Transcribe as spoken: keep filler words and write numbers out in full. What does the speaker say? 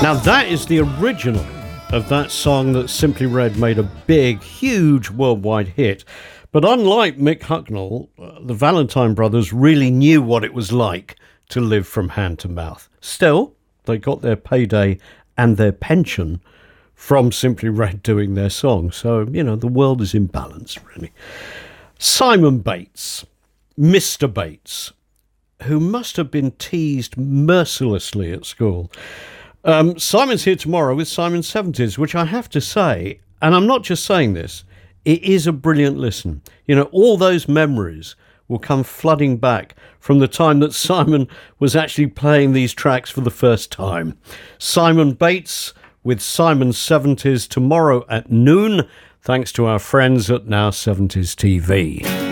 Now that is the original of that song that Simply Red made a big, huge worldwide hit. But unlike Mick Hucknall, uh, the Valentine brothers really knew what it was like to live from hand to mouth. Still, they got their payday and their pension from Simply Red doing their song. So, you know, the world is in balance, really. Simon Bates, Mister Bates, who must have been teased mercilessly at school. Um, Simon's here tomorrow with Simon seventies, which I have to say, and I'm not just saying this, it is a brilliant listen. You know, all those memories will come flooding back from the time that Simon was actually playing these tracks for the first time. Simon Bates with Simon seventies tomorrow at noon, thanks to our friends at Now seventies T V.